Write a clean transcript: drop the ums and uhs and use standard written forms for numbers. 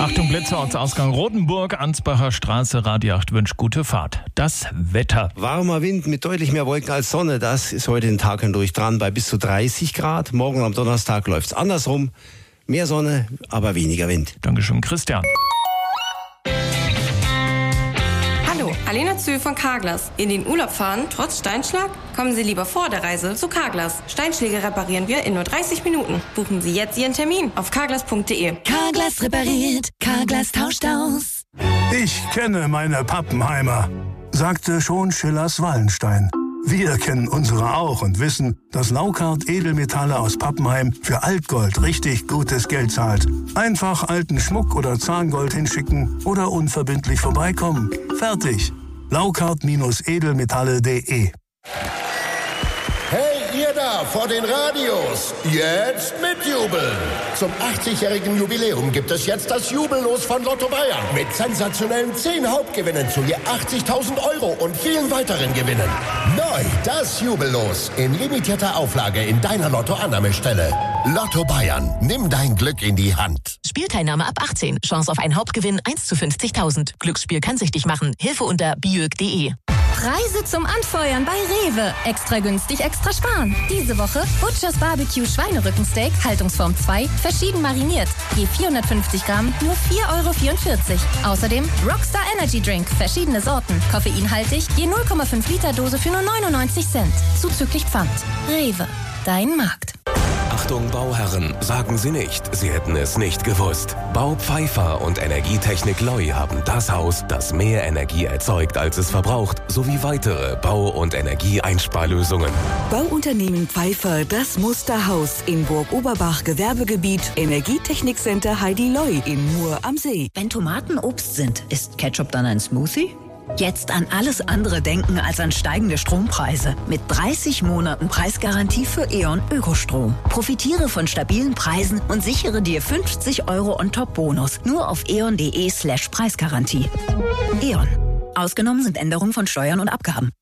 Achtung, Blitzortsausgang Rotenburg, Ansbacher Straße, Radio 8 wünscht gute Fahrt. Das Wetter. Warmer Wind mit deutlich mehr Wolken als Sonne, das ist heute den Tag hindurch dran bei bis zu 30 Grad. Morgen am Donnerstag läuft's andersrum. Mehr Sonne, aber weniger Wind. Dankeschön, Christian. Hallo, Alena Zühl von Carglass. In den Urlaub fahren, trotz Steinschlag? Kommen Sie lieber vor der Reise zu Carglass. Steinschläge reparieren wir in nur 30 Minuten. Buchen Sie jetzt Ihren Termin auf carglass.de. Carglass repariert, Carglass tauscht aus. Ich kenne meine Pappenheimer, sagte schon Schillers Wallenstein. Wir kennen unsere auch und wissen, dass Laukart Edelmetalle aus Pappenheim für Altgold richtig gutes Geld zahlt. Einfach alten Schmuck oder Zahngold hinschicken oder unverbindlich vorbeikommen. Fertig. Laukart-edelmetalle.de. Hey, ihr da vor den Radios, jetzt mitjubeln. Zum 80-jährigen Jubiläum gibt es jetzt das Jubellos von Lotto Bayern. Mit sensationellen 10 Hauptgewinnen zu je 80.000 Euro und vielen weiteren Gewinnen. Neu das Jubellos in limitierter Auflage in deiner Lotto-Annahmestelle. Lotto Bayern, nimm dein Glück in die Hand. Spielteilnahme ab 18. Chance auf einen Hauptgewinn 1 zu 50.000. Glücksspiel kann süchtig machen. Hilfe unter biög.de. Preise zum Anfeuern bei Rewe. Extra günstig, extra sparen. Diese Woche Butchers Barbecue Schweinerückensteak, Haltungsform 2, verschieden mariniert. Je 450 Gramm, nur 4,44 €. Außerdem Rockstar Energy Drink, verschiedene Sorten. Koffeinhaltig, je 0,5 Liter Dose für nur 99 Cent. Zuzüglich Pfand. Rewe, dein Markt. Achtung Bauherren, sagen Sie nicht, Sie hätten es nicht gewusst. Bau Pfeiffer und Energietechnik Loi haben das Haus, das mehr Energie erzeugt, als es verbraucht, sowie weitere Bau- und Energieeinsparlösungen. Bauunternehmen Pfeiffer, das Musterhaus in Burg Oberbach, Gewerbegebiet, Energietechnikcenter Heidi Loi in Mur am See. Wenn Tomaten Obst sind, ist Ketchup dann ein Smoothie? Jetzt an alles andere denken als an steigende Strompreise. Mit 30 Monaten Preisgarantie für E.ON Ökostrom. Profitiere von stabilen Preisen und sichere dir 50 € on top Bonus. Nur auf eon.de/Preisgarantie. E.ON. Ausgenommen sind Änderungen von Steuern und Abgaben.